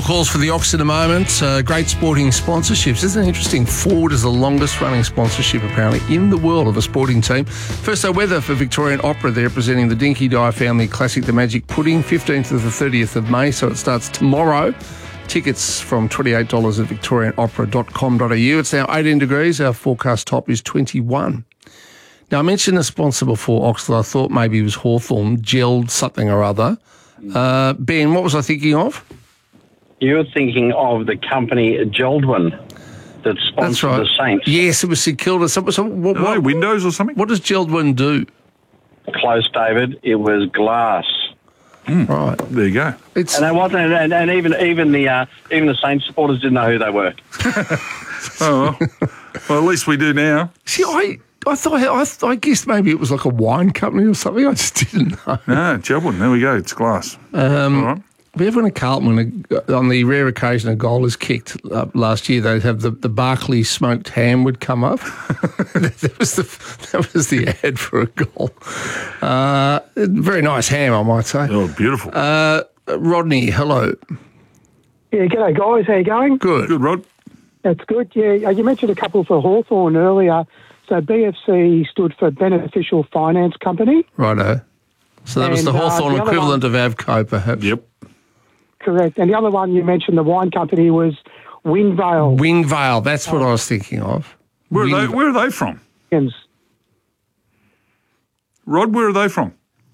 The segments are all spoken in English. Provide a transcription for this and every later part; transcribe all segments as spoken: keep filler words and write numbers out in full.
calls for the Ox in a moment. Uh, great sporting sponsorships. Isn't it interesting? Ford is the longest running sponsorship apparently in the world of a sporting team. First, though, weather for Victorian Opera. They're presenting the Dinky Dye Family Classic, The Magic Pudding, fifteenth to the thirtieth of May. So it starts tomorrow. Tickets from twenty-eight dollars at victorian opera dot com dot a u. It's now eighteen degrees. Our forecast top is twenty-one. Now, I mentioned a sponsor before, Oxley. I thought maybe it was Hawthorn, gelled something or other. Uh, Ben, what was I thinking of? You're thinking of the company Geldwin that sponsored right. the Saints. Yes, it was St Kilda. So, so what, Are what, they windows or something? what does Geldwin do? Close, David. It was glass. Mm. Right. There you go. It's And they wasn't, and, and even even the uh, even the Saints supporters didn't know who they were. Oh, well. Well, at least we do now. See, I, I thought I, th- I guessed maybe it was like a wine company or something. I just didn't know. No, Geldwin. There we go. It's glass. Um, All right. We have when a Carlton, when a, on the rare occasion a goal is kicked uh, last year, they'd have the, the Barclay smoked ham would come up. that was the that was the ad for a goal. Uh, very nice ham, I might say. Oh, beautiful. Uh, Rodney, hello. Yeah, g'day guys, how you going? Good. Good, Rod. That's good. Yeah, you mentioned a couple for Hawthorn earlier. So B F C stood for Beneficial Finance Company. Righto. So that was the And, uh, Hawthorn the other equivalent of Avco, perhaps. Yep. Correct. And the other one you mentioned, the wine company, was Windvale. Windvale, that's what I was thinking of. Where are, Wind- they, where are they from? Wins. Rod, where are they from?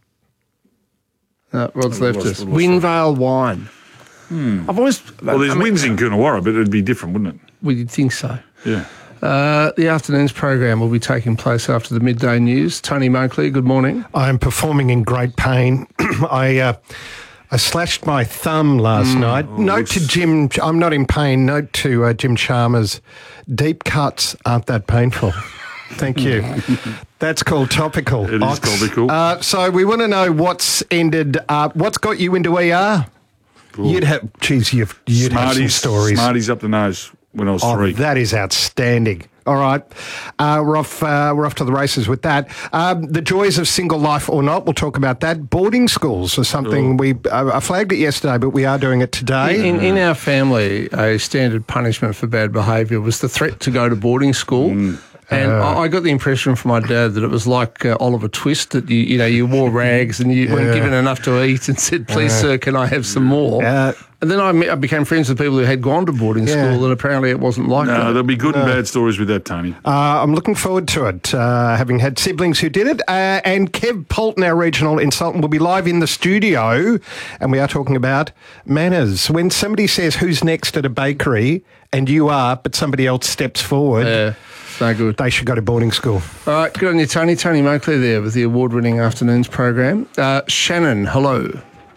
No, Rod's Oh, left lost- us. lost Windvale wine. I've always... Well, there's I mean, winds in Coonawarra, but it'd be different, wouldn't it? Well, you'd think so. Yeah. Uh, the afternoon's program will be taking place after the midday news. Tony Moakley, good morning. I'm performing in great pain. I uh, I slashed my thumb last night. Oh, Note looks- to Jim, I'm not in pain. Note to uh, Jim Chalmers, deep cuts aren't that painful. Thank you. That's called topical. It is Ox. topical. Uh, so we want to know what's ended up, what's got you into E R? You'd have, geez, you've, you'd have some Smarties, stories. Smarties up the nose when I was Oh, three. that is outstanding. All right, uh, we're off. Uh, we're off to the races with that. Um, the joys of single life or not. We'll talk about that. Boarding schools are something we. Uh, I flagged it yesterday, but we are doing it today. In, in our family, a standard punishment for bad behaviour was the threat to go to boarding school. And I I got the impression from my dad that it was like uh, Oliver Twist, that you, you know, you wore rags and you weren't given enough to eat and said, please, sir, can I have some more? Uh, And then I, met, I became friends with people who had gone to boarding Yeah. school, and apparently it wasn't like No, that. there'll be good and bad stories with that, Tony. Uh, I'm looking forward to it, uh, having had siblings who did it. Uh, and Kev Polton, our regional consultant, will be live in the studio, and we are talking about manners. When somebody says who's next at a bakery, and you are, but somebody else steps forward, Yeah, no good. they should go to boarding school. All right, good on you, Tony. Tony Moakley there with the award-winning afternoons program. Uh, Shannon, hello.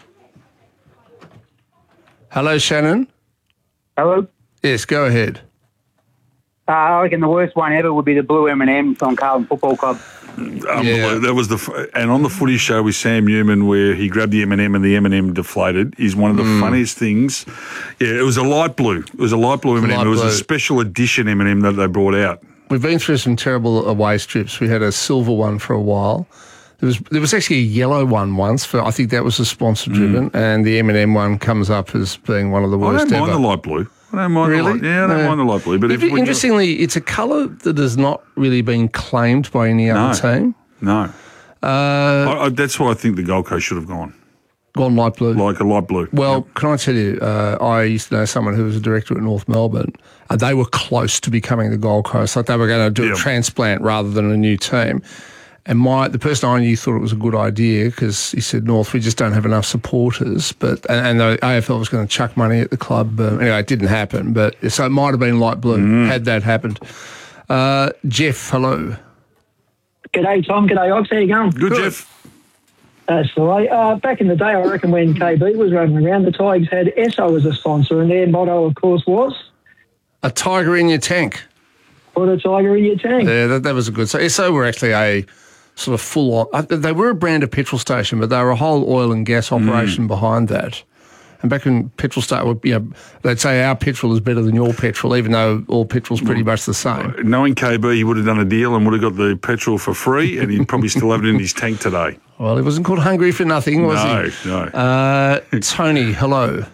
Hello, Shannon. Hello. Yes, go ahead. Uh, I reckon the worst one ever would be the blue M and M from Carlton Football Club. Unbelievable. Yeah. That was the f- and on the footy show with Sam Newman, where he grabbed the M and M and the M and M deflated, is one of the Mm. funniest things. Yeah, it was a light blue. It was a light blue M and M. Light It was blue. a special edition M and M that they brought out. We've been through some terrible away strips. We had a silver one for a while. There was there was actually a yellow one once for I think that was a sponsor driven, and the M and M one comes up as being one of the Mm. I worst don't mind ever. the light blue. I don't mind Really? the light. Yeah, I don't No. mind the light blue. But if But when interestingly, it's a colour that has not really been claimed by any other No. team. no, Uh, I, I, that's why I think the Gold Coast should have gone gone light blue. like a light blue. Well, Yep. can I tell you, uh, I used to know someone who was a director at North Melbourne. Uh, they were close to becoming the Gold Coast. Like they were going to do Yep. a transplant rather than a new team. And my the person I knew thought it was a good idea because he said, North, we just don't have enough supporters. But And, and the A F L was going to chuck money at the club. Uh, anyway, it didn't happen. But so it might have been light blue Mm. had that happened. Uh, Jeff, hello. G'day, Tom. G'day, Ox. How you going? Good, Jeff. That's the way. Uh, back in the day, I reckon when K B was running around, the Tigers had Esso as a sponsor, and their motto, of course, was A tiger in your tank. "Put a tiger in your tank." Yeah, that, that was a good. So S O were actually a sort of full on. uh, They were a brand of petrol station, but they were a whole oil and gas operation behind that. And back when petrol station, you know, they'd say our petrol is better than your petrol, even though all petrol's pretty much the same. Knowing K B, he would have done a deal and would have got the petrol for free, and he'd probably still have it in his tank today. Well, he wasn't called hungry for nothing, was no, he? no. Uh, Tony, hello.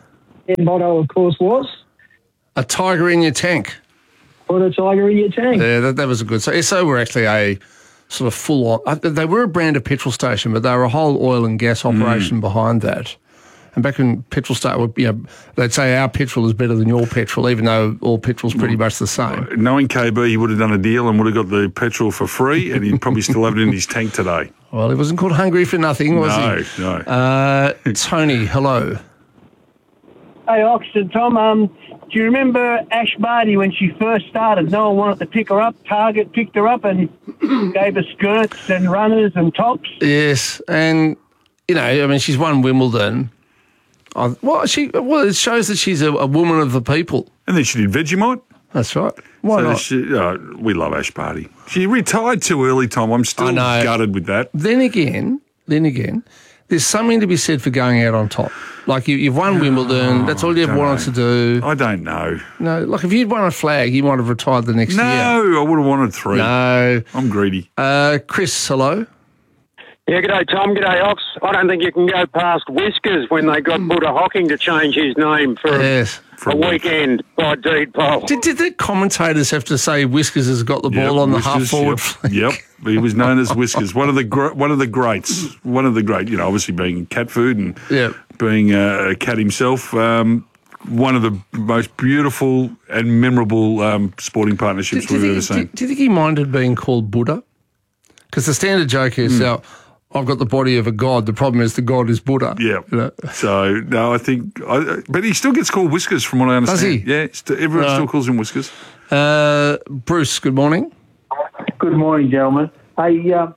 their motto, of course, was A tiger in your tank. put a tiger in your tank. Yeah, that, that was a good. So Esso were actually a sort of full on. uh, They were a branded petrol station, but they were a whole oil and gas operation Mm. behind that. And back when petrol started, you know, they'd say our petrol is better than your petrol, even though all petrol's pretty much the same. Knowing K B, he would have done a deal and would have got the petrol for free, and he'd probably still have it in his tank today. Well, he wasn't called hungry for nothing, was No, he? no. Uh, Tony, hello. Hey, Oxford, Tom, um, do you remember Ash Barty when she first started? No one wanted to pick her up. Target picked her up and gave her skirts and runners and tops. Yes, and, you know, I mean, she's won Wimbledon. I, well, she, well, it shows that she's a, a woman of the people. And then she did Vegemite. That's right. Why So not? she, uh, we love Ash Barty. She retired too early, Tom. I'm still I know. gutted with that. Then again, then again, there's something to be said for going out on top. Like you, you've won Wimbledon. That's all you've don't wanted to do. I don't know. No, like if you'd won a flag, you might have retired the next No, year. I would have wanted three. No. I'm greedy. Uh, Chris, hello. Yeah, g'day, Tom. G'day, Ox. I don't think you can go past Whiskers when they got Buddha Hocking to change his name for Yes. For a a week. weekend by deed poll. Did, did the commentators have to say Whiskers has got the ball Yep, on the Whiskers, half forward Yep, flank? yep. He was known as Whiskers. One of the gr- one of the greats. One of the great. You know, obviously being cat food and Yep. being uh, a cat himself. Um, one of the most beautiful and memorable um, sporting partnerships Do, do, we've you ever think, do, seen. do you think he minded being called Buddha? Because the standard joke is, Hmm. now, I've got the body of a god. The problem is the god is Buddha. Yeah. You know? So no, I think, I, but he still gets called Whiskers, from what I understand. Does he? Yeah. St- everyone Right. still calls him Whiskers. Uh, Bruce, good morning. Good morning, gentlemen. Hey, um,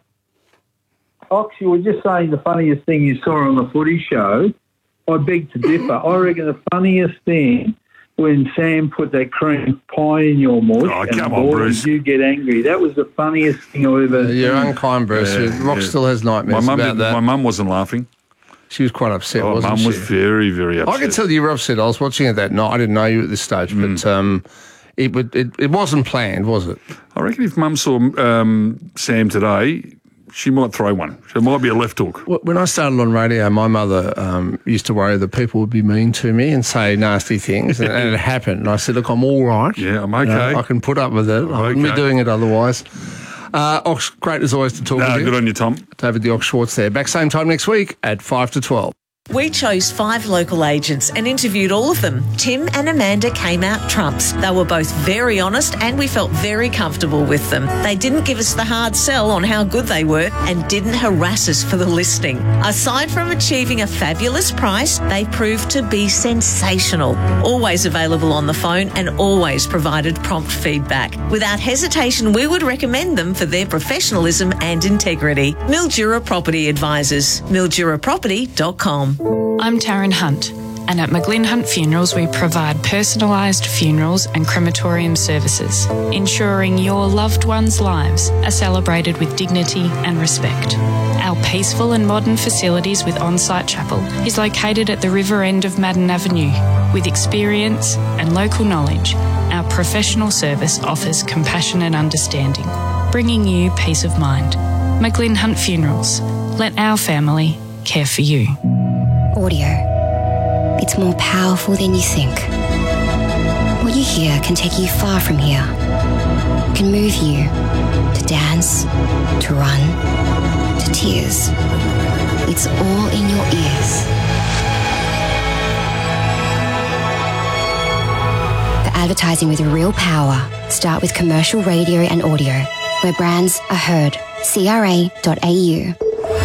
Ox, you were just saying the funniest thing you saw on the footy show. I beg to differ. I reckon the funniest thing when Sam put that cream pie in your mouth Oh, and come on, boy, Bruce. did you get angry. That was the funniest thing I've ever seen. You're unkind, Bruce. Yeah, Rock yeah. still has My nightmares mum, about did, that. my mum wasn't laughing. She was quite upset, Oh, wasn't mum she? was very, very upset. I can tell you were upset. I was watching it that night. I didn't know you at this stage, Mm. but um, it, would, it it wasn't planned, was it? I reckon if Mum saw um, Sam today, she might throw one. So it might be a left hook. Wh- When I started on radio, my mother um, used to worry that people would be mean to me and say nasty things, and, and it happened. And I said, look, I'm all right. Yeah, I'm You know, okay. I can put up with it. I wouldn't be okay. doing it otherwise. Uh, Ox, great as always to talk No, with you. good on you, Tom. David the Ox Schwartz there. Back same time next week at five to twelve. We chose five local agents and interviewed all of them. Tim and Amanda came out trumps. They were both very honest and we felt very comfortable with them. They didn't give us the hard sell on how good they were and didn't harass us for the listing. Aside from achieving a fabulous price, they proved to be sensational. Always available on the phone and always provided prompt feedback. Without hesitation, we would recommend them for their professionalism and integrity. Mildura Property Advisors, mildura property dot com. I'm Taryn Hunt, and at McGlynn Hunt Funerals we provide personalised funerals and crematorium services, ensuring your loved ones' lives are celebrated with dignity and respect. Our peaceful and modern facilities with on-site chapel is located at the river end of Madden Avenue. With experience and local knowledge, our professional service offers compassion and understanding, bringing you peace of mind. McGlynn Hunt Funerals. Let our family care for you. Audio. It's more powerful than you think. What you hear can take you far from here. It can move you to dance, to run, to tears. It's all in your ears. For advertising with real power, start with commercial radio and audio, where brands are heard. C R A dot A U.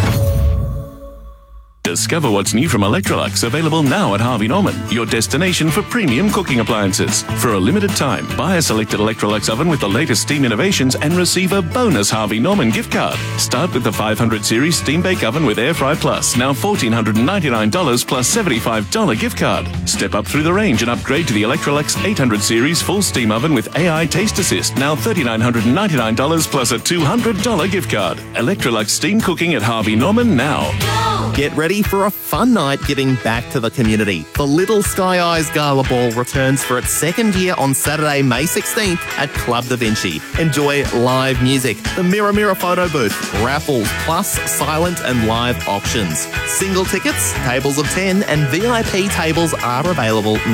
Discover what's new from Electrolux, available now at Harvey Norman, your destination for premium cooking appliances. For a limited time, buy a selected Electrolux oven with the latest steam innovations and receive a bonus Harvey Norman gift card. Start with the five hundred series Steam Bake Oven with Air Fry Plus, now one thousand four hundred ninety-nine dollars plus seventy-five dollars gift card. Step up through the range and upgrade to the Electrolux eight hundred series Full Steam Oven with A I Taste Assist, now three thousand nine hundred ninety-nine dollars plus a two hundred dollars gift card. Electrolux Steam Cooking at Harvey Norman now. Get ready ready for a fun night giving back to the community. The Little Sky Eyes Gala Ball returns for its second year on Saturday, May sixteenth at Club Da Vinci. Enjoy live music, the Mirror Mirror photo booth, raffles, plus silent and live auctions. Single tickets, tables of ten and V I P tables are available